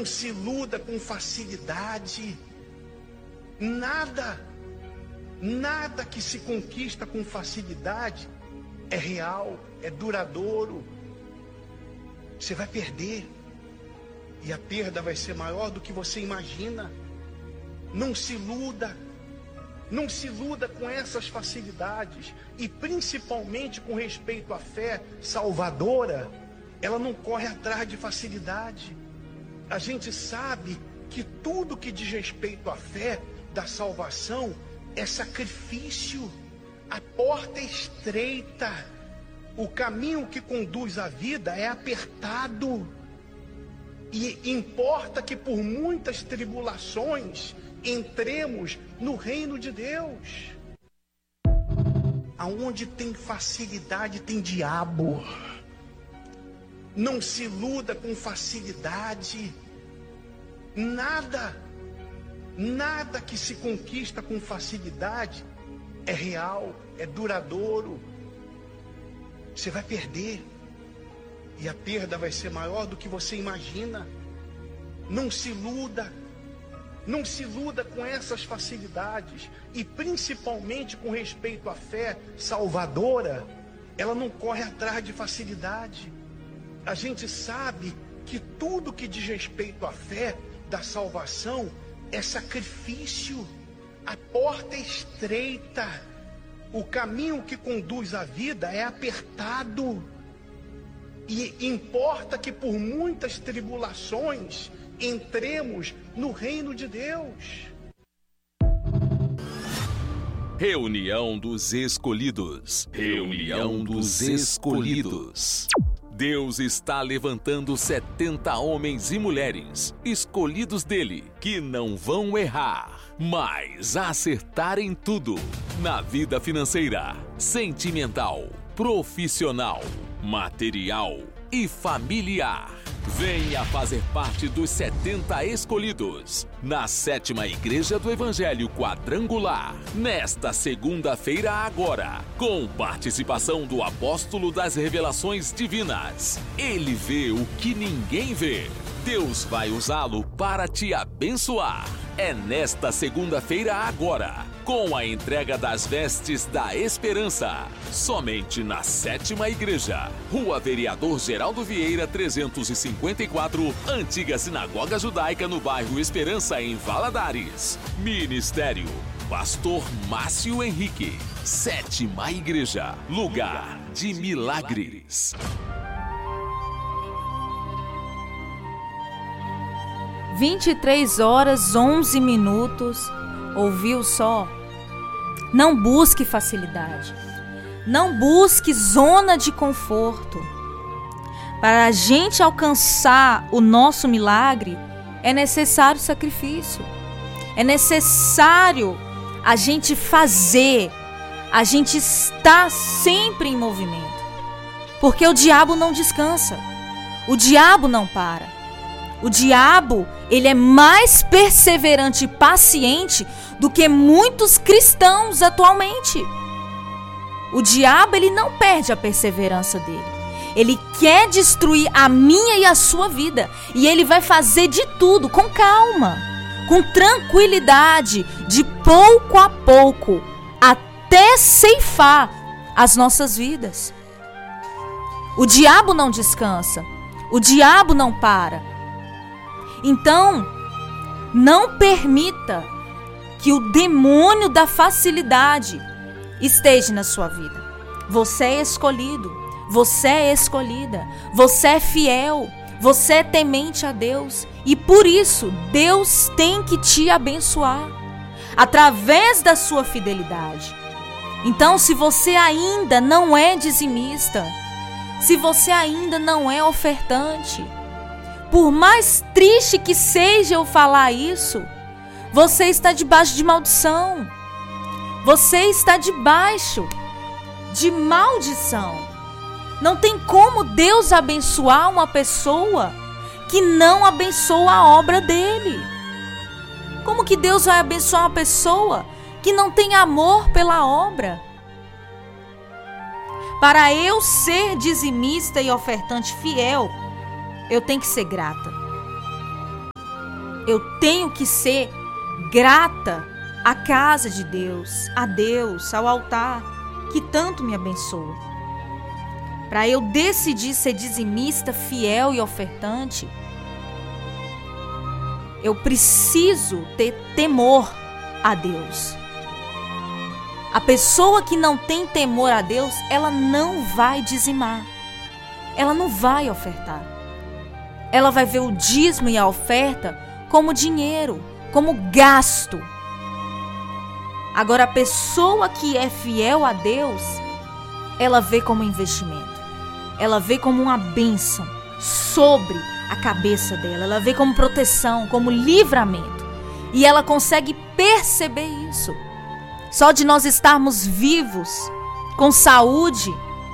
Não se iluda com facilidade. Nada que se conquista com facilidade é real, é duradouro. Você vai perder. E a perda vai ser maior do que você imagina. Não se iluda. Não se iluda com essas facilidades. E principalmente com respeito à fé salvadora, ela não corre atrás de facilidade. A gente sabe que tudo que diz respeito à fé da salvação é sacrifício. A porta é estreita. O caminho que conduz à vida é apertado. E importa que por muitas tribulações entremos no reino de Deus. Aonde tem facilidade tem diabo. Não se iluda com facilidade. Nada que se conquista com facilidade é real, é duradouro. Você vai perder. E a perda vai ser maior do que você imagina. Não se iluda. Não se iluda com essas facilidades. E principalmente com respeito à fé salvadora, ela não corre atrás de facilidade. A gente sabe que tudo que diz respeito à fé da salvação é sacrifício. A porta é estreita. O caminho que conduz à vida é apertado. E importa que por muitas tribulações entremos no reino de Deus. Reunião dos escolhidos. Reunião dos escolhidos. Deus está levantando 70 homens e mulheres, escolhidos dele, que não vão errar, mas acertar em tudo. Na vida financeira, sentimental, profissional, material e familiar. Venha fazer parte dos 70 escolhidos na 7ª Igreja do Evangelho Quadrangular, nesta segunda-feira agora, com participação do Apóstolo das Revelações Divinas. Ele vê o que ninguém vê. Deus vai usá-lo para te abençoar. É nesta segunda-feira agora, com a entrega das vestes da esperança, somente na 7ª Igreja, Rua Vereador Geraldo Vieira 354, Antiga Sinagoga Judaica, no bairro Esperança, em Valadares. Ministério Pastor Márcio Henrique. 7ª Igreja, lugar de milagres. 23h11. Ouviu só? Não busque facilidade. Não busque zona de conforto. Para a gente alcançar o nosso milagre, é necessário sacrifício. É necessário a gente fazer. A gente está sempre em movimento. Porque o diabo não descansa. O diabo não para. O diabo, ele é mais perseverante e paciente do que muitos cristãos atualmente. O diabo, ele não perde a perseverança dele. Ele quer destruir a minha e a sua vida. E ele vai fazer de tudo com calma, com tranquilidade, de pouco a pouco, até ceifar as nossas vidas. O diabo não descansa. O diabo não para. Então, não permita que o demônio da facilidade esteja na sua vida. Você é escolhido, você é escolhida, você é fiel, você é temente a Deus. E por isso, Deus tem que te abençoar através da sua fidelidade. Então, se você ainda não é dizimista, se você ainda não é ofertante, por mais triste que seja eu falar isso, você está debaixo de maldição. Você está debaixo de maldição. Não tem como Deus abençoar uma pessoa que não abençoa a obra dele. Como que Deus vai abençoar uma pessoa que não tem amor pela obra? Para eu ser dizimista e ofertante fiel, eu tenho que ser grata. eu tenho que ser grata à casa de Deus, a Deus, ao altar, que tanto me abençoa. Para eu decidir ser dizimista, fiel e ofertante, eu preciso ter temor a Deus. A pessoa que não tem temor a Deus, ela não vai dizimar. Ela não vai ofertar. Ela vai ver o dízimo e a oferta como dinheiro, como gasto. Agora, a pessoa que é fiel a Deus, ela vê como investimento. Ela vê como uma bênção sobre a cabeça dela. Ela vê como proteção, como livramento. E ela consegue perceber isso. Só de nós estarmos vivos, com saúde,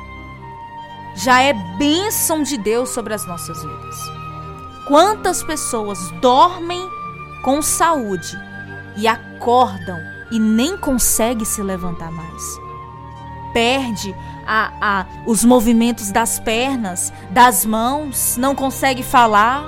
já é bênção de Deus sobre as nossas vidas. Quantas pessoas dormem com saúde e acordam e nem conseguem se levantar mais? Perde os movimentos das pernas, das mãos, não consegue falar.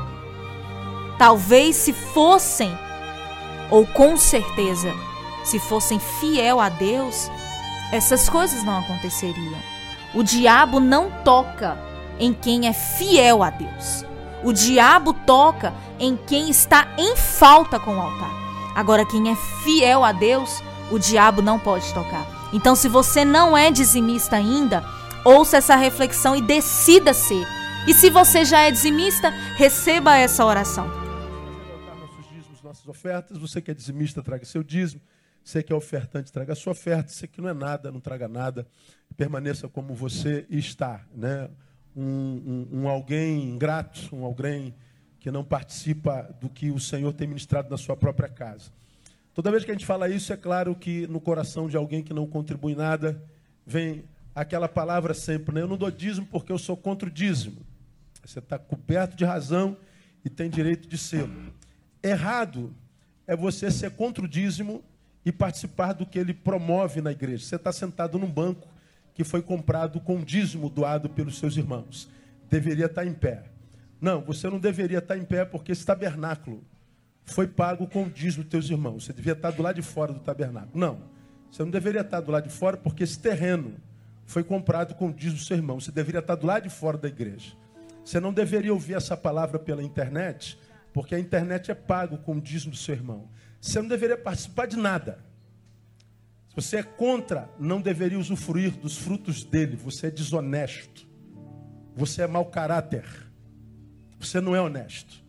Talvez se fossem, ou com certeza, se fossem fiel a Deus, essas coisas não aconteceriam. O diabo não toca em quem é fiel a Deus. O diabo toca em quem está em falta com o altar. Agora, quem é fiel a Deus, o diabo não pode tocar. Então, se você não é dizimista ainda, ouça essa reflexão e decida ser. E se você já é dizimista, receba essa oração. Nossos dízimos, nossas ofertas. Você que é dizimista, traga seu dízimo. Você que é ofertante, traga a sua oferta. Você que não é nada, não traga nada. Permaneça como você está, né? Um alguém ingrato, um alguém que não participa do que o Senhor tem ministrado na sua própria casa. Toda vez que a gente fala isso, é claro que no coração de alguém que não contribui nada, vem aquela palavra sempre, né? Eu não dou dízimo porque eu sou contra o dízimo. Você está coberto de razão e tem direito de ser. Errado é você ser contra o dízimo e participar do que ele promove na igreja. Você está sentado num banco que foi comprado com dízimo doado pelos seus irmãos. Deveria estar em pé. Não, você não deveria estar em pé porque esse tabernáculo foi pago com o dízimo dos teus irmãos. Você devia estar do lado de fora do tabernáculo. Não, você não deveria estar do lado de fora porque esse terreno foi comprado com o dízimo do seu irmão. Você deveria estar do lado de fora da igreja. Você não deveria ouvir essa palavra pela internet porque a internet é pago com o dízimo do seu irmão. Você não deveria participar de nada. Se você é contra, não deveria usufruir dos frutos dele. Você é desonesto. Você é mau caráter. Você não é honesto.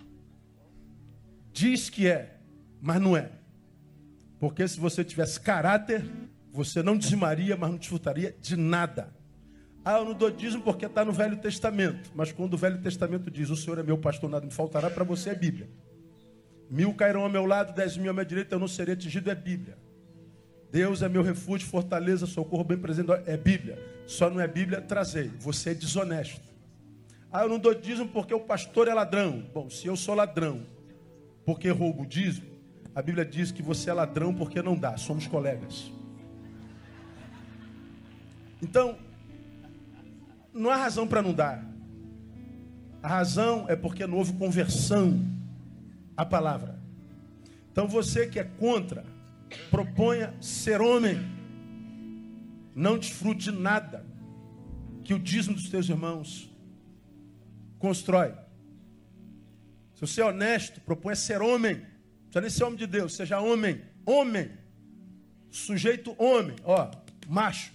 Diz que é, mas não é. Porque se você tivesse caráter, você não dizimaria, mas não desfrutaria de nada. Ah, eu não dou dízimo porque está no Velho Testamento. Mas quando o Velho Testamento diz, o Senhor é meu pastor, nada me faltará, para você é Bíblia. 1000 cairão ao meu lado, 10.000 à minha direita, eu não serei atingido, é Bíblia. Deus é meu refúgio, fortaleza, socorro bem presente, é Bíblia. Só não é Bíblia, trazei. Você é desonesto. Ah, eu não dou dízimo porque o pastor é ladrão. Bom, se eu sou ladrão porque roubo o dízimo, a Bíblia diz que você é ladrão porque não dá. Somos colegas. Então, não há razão para não dar. A razão é porque não houve conversão à palavra. Então, você que é contra, proponha ser homem. Não desfrute de nada que o dízimo dos teus irmãos constrói. Se você é honesto, proponha ser homem. Não precisa nem ser homem de Deus, seja homem. Homem. Sujeito homem. Ó, macho.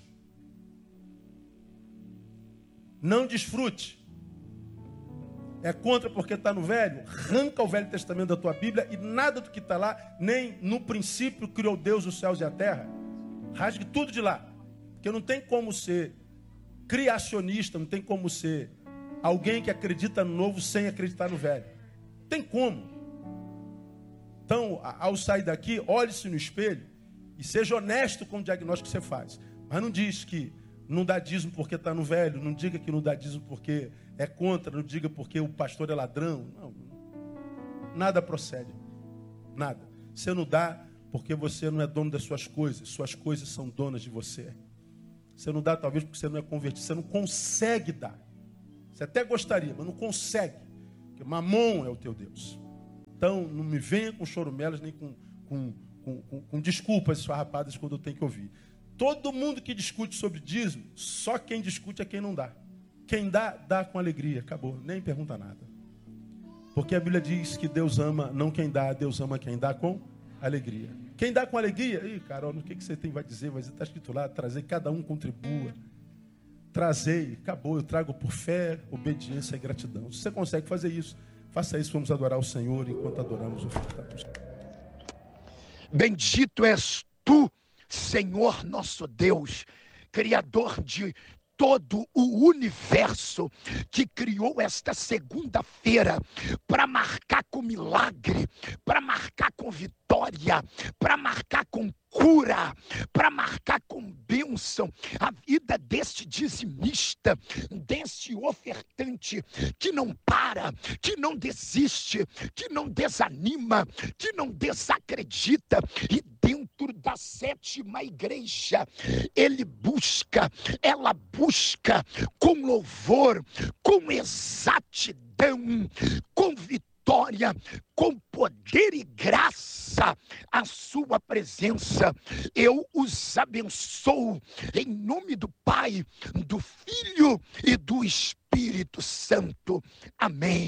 Não desfrute. É contra porque está no velho? Arranca o Velho Testamento da tua Bíblia e nada do que está lá, nem no princípio criou Deus os céus e a terra. Rasgue tudo de lá. Porque não tem como ser criacionista, não tem como ser alguém que acredita no novo sem acreditar no velho. Tem como. Então, ao sair daqui, olhe-se no espelho e seja honesto com o diagnóstico que você faz. Mas não diz que não dá dízimo porque está no velho, não diga que não dá dízimo porque é contra, não diga porque o pastor é ladrão. Não. Nada procede. Nada. Você não dá porque você não é dono das suas coisas são donas de você. Você não dá talvez porque você não é convertido, você não consegue dar. Você até gostaria, mas não consegue. Porque Mamon é o teu Deus. Então, Então, não me venha com chorumelas nem com desculpas esfarrapadas quando eu tenho que ouvir. Todo mundo que discute sobre dízimo, só quem discute é quem não dá. Quem dá, dá com alegria. Acabou, nem pergunta nada. Porque a Bíblia diz que Deus ama não quem dá, Deus ama quem dá com alegria. Quem dá com alegria, Carol, no que você vai dizer? Está escrito lá, trazer, cada um contribua. Trazei, acabou, eu trago por fé, obediência e gratidão. Se você consegue fazer isso, faça isso, vamos adorar o Senhor enquanto adoramos o Filho. Bendito és tu, Senhor nosso Deus, Criador de todo o universo, que criou esta segunda-feira para marcar com milagre, para marcar com vitória, para marcar com cura, para marcar com bênção a vida deste dizimista, deste ofertante que não para, que não desiste, que não desanima, que não desacredita. E dentro da 7ª igreja, ela busca com louvor, com exatidão, com vitória, com poder e graça a sua presença. Eu os abençoo em nome do Pai, do Filho e do Espírito Santo. Amém.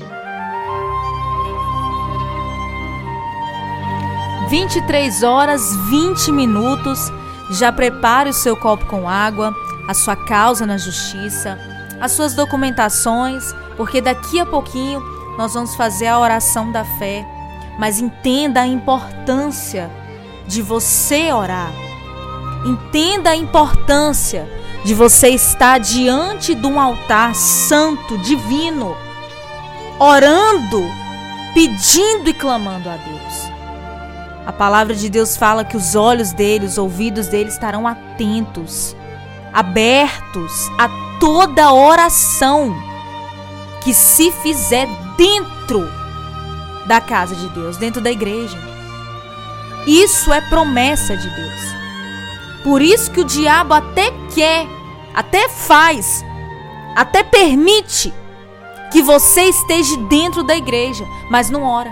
23h20. Já prepare o seu copo com água, a sua causa na justiça, as suas documentações, porque daqui a pouquinho nós vamos fazer a oração da fé. Mas entenda a importância de você orar. Entenda a importância de você estar diante de um altar santo, divino, orando, pedindo e clamando a Deus. A palavra de Deus fala que os olhos dele, os ouvidos dele estarão atentos, abertos a toda oração que se fizer dentro da casa de Deus, dentro da igreja. Isso é promessa de Deus. Por isso que o diabo até quer, até faz, até permite que você esteja dentro da igreja, mas não ora.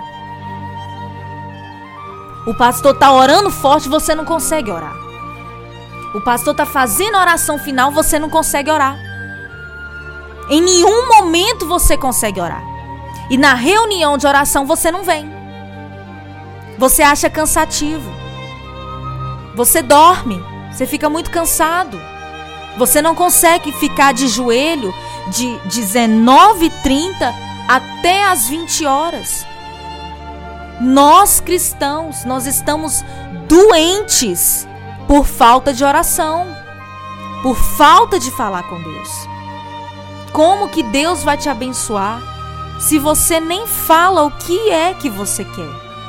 O pastor está orando forte, você não consegue orar. O pastor está fazendo a oração final, você não consegue orar. Em nenhum momento você consegue orar. E na reunião de oração você não vem. Você acha cansativo. Você dorme. Você fica muito cansado. Você não consegue ficar de joelho de 19h30 até as 20 horas. Nós cristãos, nós estamos doentes por falta de oração, por falta de falar com Deus. Como que Deus vai te abençoar se você nem fala o que é que você quer?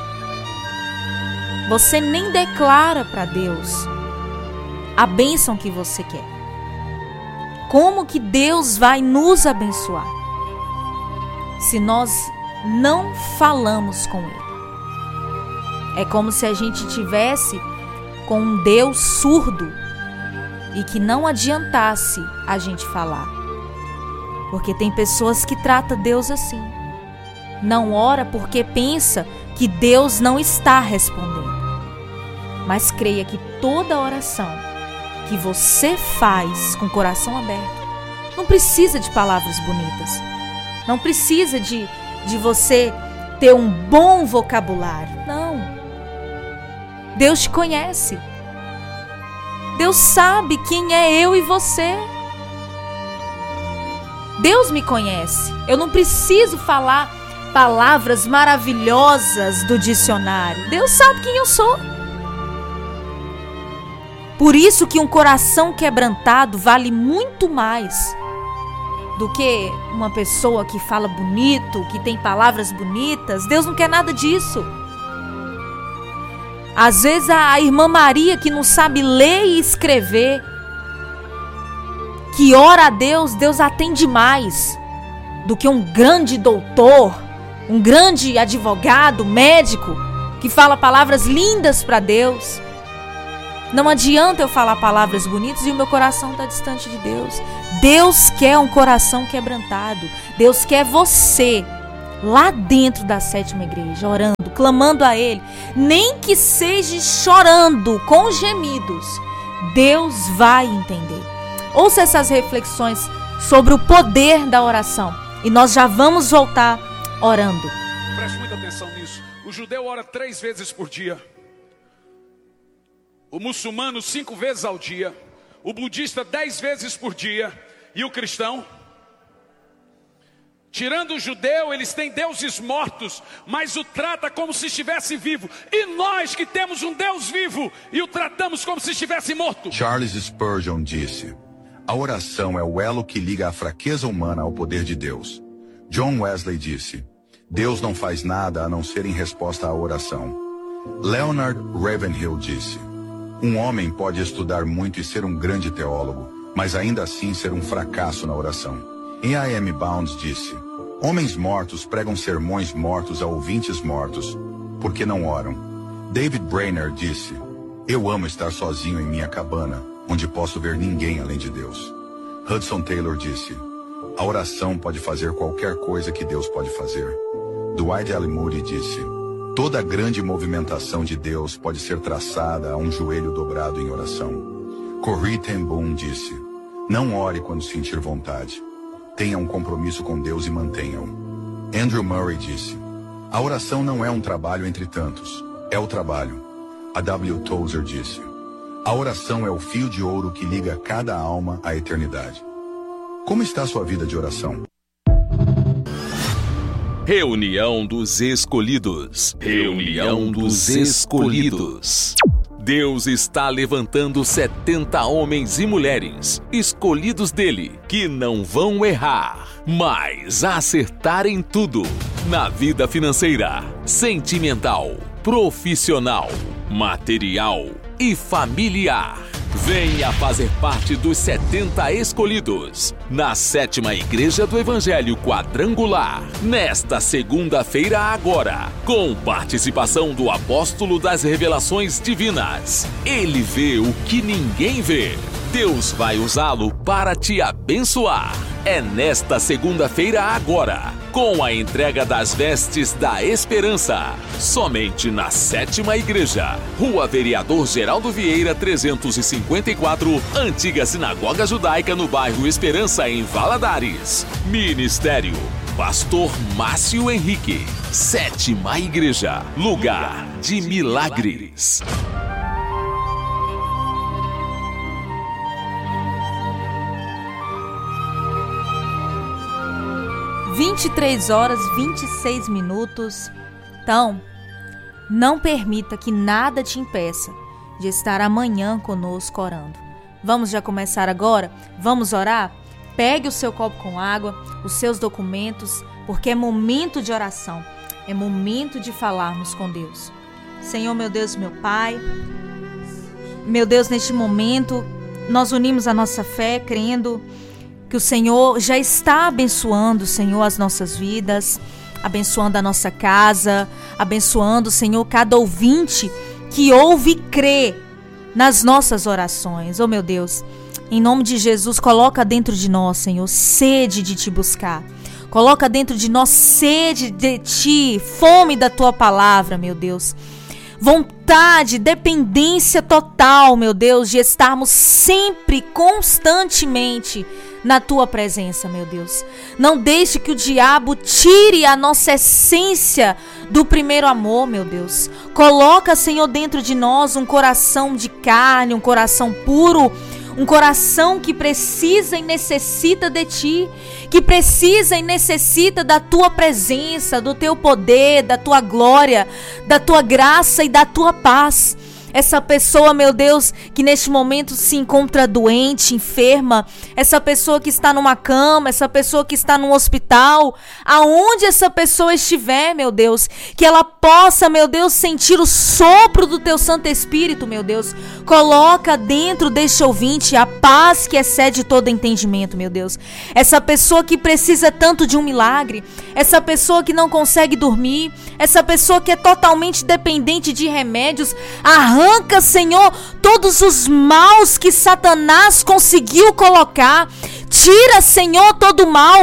Você nem declara para Deus a bênção que você quer. Como que Deus vai nos abençoar se nós não falamos com Ele? É como se a gente tivesse com um Deus surdo e que não adiantasse a gente falar. Porque tem pessoas que tratam Deus assim. Não ora porque pensa que Deus não está respondendo. Mas creia que toda oração que você faz com o coração aberto não precisa de palavras bonitas. Não precisa de você ter um bom vocabulário. Não. Deus te conhece. Deus sabe quem é eu e você. Deus me conhece. Eu não preciso falar palavras maravilhosas do dicionário. Deus sabe quem eu sou. Por isso que um coração quebrantado vale muito mais do que uma pessoa que fala bonito, que tem palavras bonitas. Deus não quer nada disso. Às vezes a irmã Maria, que não sabe ler e escrever, que ora a Deus, Deus atende mais do que um grande doutor, um grande advogado, médico, que fala palavras lindas para Deus. Não adianta eu falar palavras bonitas e o meu coração está distante de Deus. Deus quer um coração quebrantado. Deus quer você lá dentro da 7ª igreja, orando, clamando a Ele, nem que seja chorando com gemidos, Deus vai entender. Ouça essas reflexões sobre o poder da oração e nós já vamos voltar orando. Preste muita atenção nisso. O judeu ora 3 vezes por dia. O muçulmano 5 vezes ao dia. O budista 10 vezes por dia. E o cristão? Tirando o judeu, eles têm deuses mortos, mas o trata como se estivesse vivo. E nós que temos um Deus vivo e o tratamos como se estivesse morto. Charles Spurgeon disse: a oração é o elo que liga a fraqueza humana ao poder de Deus. John Wesley disse: Deus não faz nada a não ser em resposta à oração. Leonard Ravenhill disse: um homem pode estudar muito e ser um grande teólogo, mas ainda assim ser um fracasso na oração. E.A.M. Bounds disse: homens mortos pregam sermões mortos a ouvintes mortos, porque não oram. David Brainerd disse: eu amo estar sozinho em minha cabana, onde posso ver ninguém além de Deus. Hudson Taylor disse: a oração pode fazer qualquer coisa que Deus pode fazer. Dwight L. Moody disse: toda grande movimentação de Deus pode ser traçada a um joelho dobrado em oração. Corrie ten Boom disse: não ore quando sentir vontade. Tenha um compromisso com Deus e mantenha-o. Andrew Murray disse: a oração não é um trabalho entre tantos, é o trabalho. A W. Tozer disse: a oração é o fio de ouro que liga cada alma à eternidade. Como está a sua vida de oração? Reunião dos Escolhidos. Reunião dos Escolhidos. Deus está levantando 70 homens e mulheres, escolhidos dele, que não vão errar, mas acertar em tudo. Na vida financeira, sentimental, profissional, material e familiar. Venha fazer parte dos 70 escolhidos, na 7ª Igreja do Evangelho Quadrangular, nesta segunda-feira agora, com participação do Apóstolo das Revelações Divinas. Ele vê o que ninguém vê. Deus vai usá-lo para te abençoar. É nesta segunda-feira agora, com a entrega das vestes da esperança, somente na 7ª Igreja, Rua Vereador Geraldo Vieira 354, Antiga Sinagoga Judaica, no bairro Esperança, em Valadares. Ministério Pastor Márcio Henrique. 7ª Igreja, lugar de milagres. 23h26. Então, não permita que nada te impeça de estar amanhã conosco orando. Vamos já começar agora? Vamos orar? Pegue o seu copo com água, os seus documentos, porque é momento de oração. É momento de falarmos com Deus. Senhor, meu Deus, meu Pai, meu Deus, neste momento, nós unimos a nossa fé, crendo que o Senhor já está abençoando, Senhor, as nossas vidas, abençoando a nossa casa, abençoando, Senhor, cada ouvinte que ouve e crê nas nossas orações. Oh, meu Deus, em nome de Jesus, coloca dentro de nós, Senhor, sede de te buscar. Coloca dentro de nós sede de ti, fome da tua palavra, meu Deus. Vontade, dependência total, meu Deus, de estarmos sempre, constantemente na tua presença, meu Deus. Não deixe que o diabo tire a nossa essência do primeiro amor, meu Deus. Coloca, Senhor, dentro de nós um coração de carne, um coração puro, um coração que precisa e necessita de ti, que precisa e necessita da tua presença, do teu poder, da tua glória, da tua graça e da tua paz. Essa pessoa, meu Deus, que neste momento se encontra doente, enferma, essa pessoa que está numa cama, essa pessoa que está num hospital, aonde essa pessoa estiver, meu Deus, que ela possa, meu Deus, sentir o sopro do teu Santo Espírito, meu Deus. Coloca dentro deste ouvinte a paz que excede todo entendimento, meu Deus. Essa pessoa que precisa tanto de um milagre, essa pessoa que não consegue dormir, essa pessoa que é totalmente dependente de remédios, arranca, Senhor, todos os maus que Satanás conseguiu colocar. Tira, Senhor, todo o mal.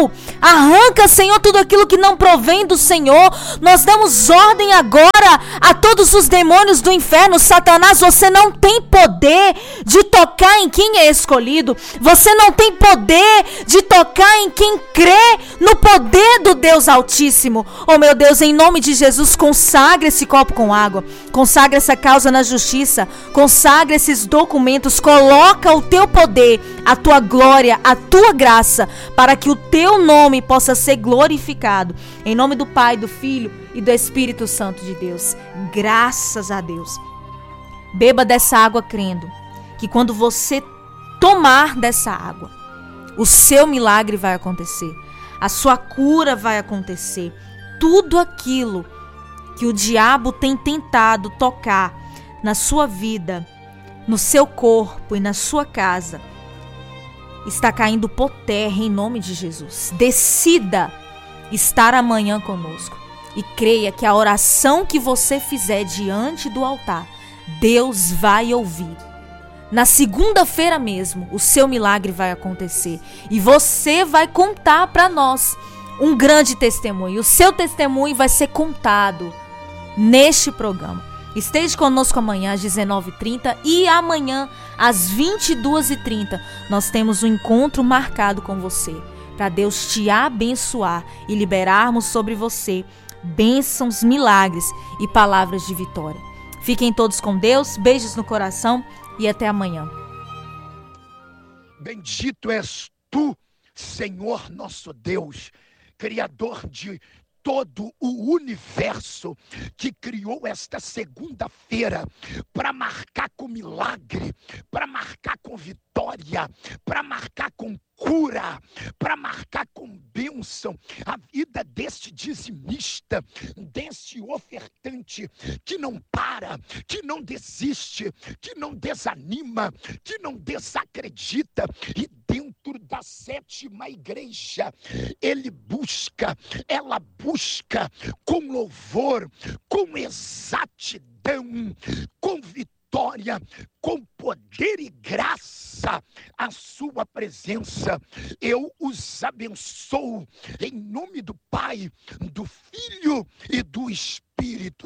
Arranca, Senhor, tudo aquilo que não provém do Senhor. Nós damos ordem agora a todos os demônios do inferno. Satanás, você não tem poder de tocar em quem é escolhido. Você não tem poder de tocar em quem crê no poder do Deus Altíssimo. Oh, meu Deus, em nome de Jesus, consagra esse copo com água. Consagra essa causa na justiça. Consagra esses documentos. Coloca o teu poder, a tua glória, a tua graça, para que o teu nome possa ser glorificado. Em nome do Pai, do Filho e do Espírito Santo de Deus. Graças a Deus. Beba dessa água crendo que quando você tomar dessa água, o seu milagre vai acontecer. A sua cura vai acontecer. Tudo aquilo que o diabo tem tentado tocar na sua vida, no seu corpo e na sua casa, está caindo por terra em nome de Jesus. Decida estar amanhã conosco e creia que a oração que você fizer diante do altar, Deus vai ouvir. Na segunda-feira mesmo, o seu milagre vai acontecer e você vai contar para nós um grande testemunho. O seu testemunho vai ser contado neste programa. Esteja conosco amanhã às 19h30 e amanhã às 22h30 nós temos um encontro marcado com você, para Deus te abençoar e liberarmos sobre você bênçãos, milagres e palavras de vitória. Fiquem todos com Deus, beijos no coração e até amanhã. Bendito és tu, Senhor nosso Deus, Criador de todo o universo, que criou esta segunda-feira para marcar com milagre, para marcar com vitória, para marcar com cura, para marcar com bênção a vida deste dizimista, desse ofertante que não para, que não desiste, que não desanima, que não desacredita. E dentro da 7ª igreja, ela busca com louvor, com exatidão, com vitória, com poder e graça a sua presença. Eu os abençoo em nome do Pai, do Filho e do Espírito